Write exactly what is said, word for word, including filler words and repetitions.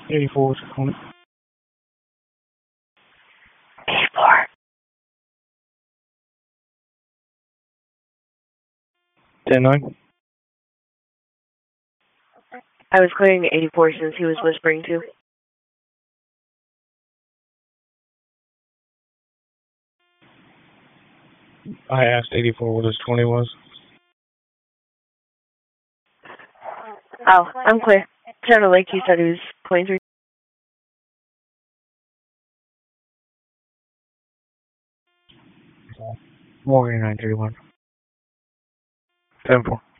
eighty-four was twenty. eighty-four. ten nine. I was clearing eighty-four since he was whispering too. I asked eighty-four what his twenty was. Oh, I'm clear. Sounded like he said he was twenty-three. More eighty-nine thirty-one. ten four.